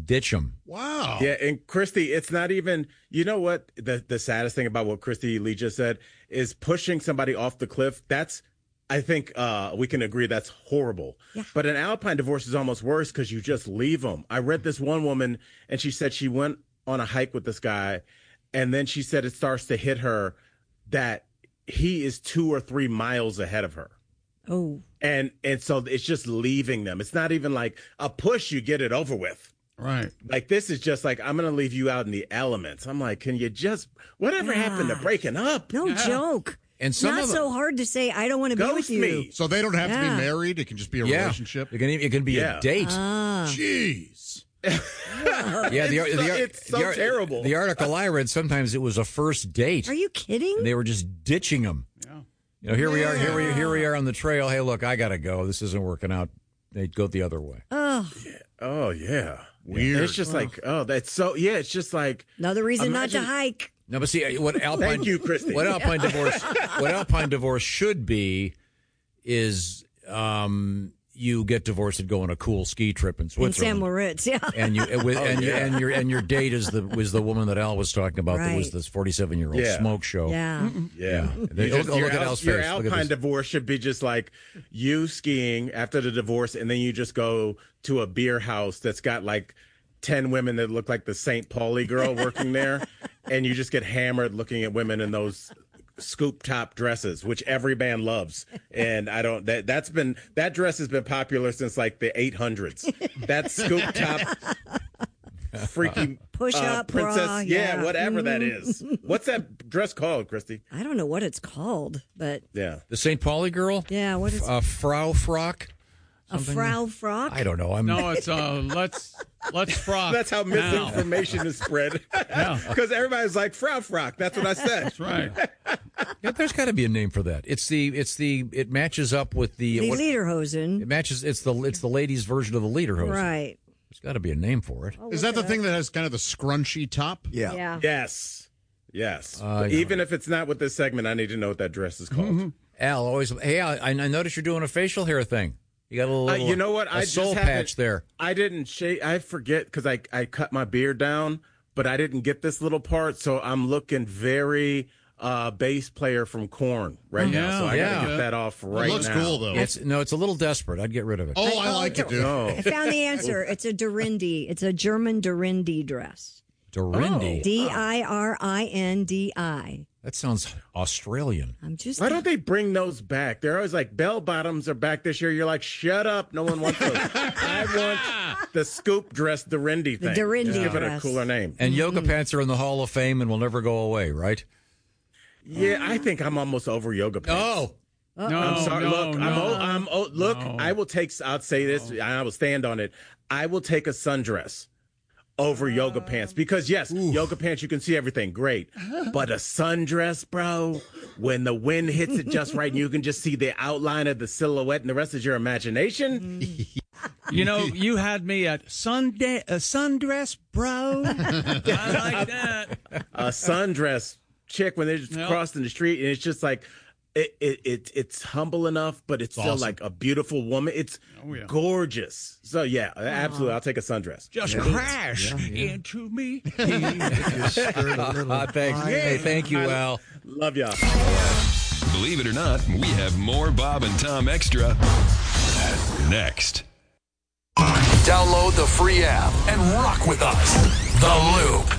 ditch them. Wow. Yeah, and Christy, it's not even, you know what, the saddest thing about what Christy Lee just said is pushing somebody off the cliff. That's, I think we can agree that's horrible. Yeah. But an alpine divorce is almost worse because you just leave them. I read this one woman, and she said she went on a hike with this guy, and then she said it starts to hit her that he is 2 or 3 miles ahead of her. Oh. And so it's just leaving them. It's not even like a push, you get it over with. Right. Like, this is just like, I'm going to leave you out in the elements. I'm like, can you just, whatever happened to breaking up? No joke. And some Not of them, so hard to say, I don't want to be with Ghost you. me. So they don't have to be married. It can just be a relationship. It can be a date. Jeez. Yeah, it's so terrible. The article I read, sometimes it was a first date. Are you kidding? And they were just ditching them. Yeah. You know, here we are on the trail. Hey, look, I gotta go. This isn't working out. They go the other way. Oh. Oh, yeah. Weird. It's just like, oh, that's so, yeah, it's just like. Another reason not to imagine- hike. No, but see what Alpine. Thank you, Christy. What Alpine divorce should be is you get divorced and go on a cool ski trip in In Switzerland. San Moritz, yeah. And your date is the woman that Al was talking about that was Right. this 47-year-old Yeah. smoke show. Yeah. Yeah. Look at Al's your face. Look at alpine this. divorce should be just like you skiing after the divorce, and then you just go to a beer house that's got like 10 women that look like the St. Pauli girl working there, and you just get hammered looking at women in those scoop top dresses, which every band loves. And I don't, that dress has been popular since like the 800s. That scoop top freaky Push up princess. bra, yeah. Whatever that is. What's that dress called, Christy? I don't know what it's called, but Yeah. The St. Pauli girl? yeah, what is Frau Frock? a Frau Frock? I don't know. No, it's let's frock. That's how now. misinformation is spread. Because everybody's like, Frau Frock. That's what I said. That's right. Yeah, there's got to be a name for that. It matches up with the The what- lederhosen. It matches. It's the ladies' version of the lederhosen. Right. There's got to be a name for it. Is that the thing that has kind of the scrunchy top? Yeah. Yes. Yeah. Even if it's not with this segment, I need to know what that dress is called. Al, always. Hey, Al, I noticed you're doing a facial hair thing. You got a little. You know what? A soul patch there. I didn't shave. I forget because I cut my beard down, but I didn't get this little part. So I'm looking very bass player from Korn right now. So I got to get that off right now. It looks cool, though. It's a little desperate. I'd get rid of it. Oh, I like it, dude. I found the answer. It's a Dorindi. It's a German Dorindi dress. Dorindi. Dirindi. That sounds Australian. I'm just. Why don't they bring those back? They're always like, bell bottoms are back this year. You're like, shut up. No one wants those. I want the scoop dress, the Rindy thing. The Dorindi Just give it a dress. cooler name. And yoga pants are in the Hall of Fame and will never go away, right? Yeah, I think I'm almost over yoga pants. Oh. No, I'm sorry. no, Look, no. look. No. I'll say this, and I will stand on it. I will take a sundress over yoga pants because yes, yoga pants you can see everything, great, but a sundress, bro, when the wind hits it just right, and you can just see the outline of the silhouette, and the rest is your imagination. You know, you had me at sundress, bro. I like that. A sundress chick when they're just crossing the street, and it's just like. It's humble enough, but it's still awesome. like a beautiful woman. It's gorgeous. So yeah, absolutely. I'll take a sundress. Just crash into me. Thanks. Hey, thank you, Al. Love y'all. Believe it or not, we have more Bob and Tom Extra next. Download the free app and rock with us. The Loop.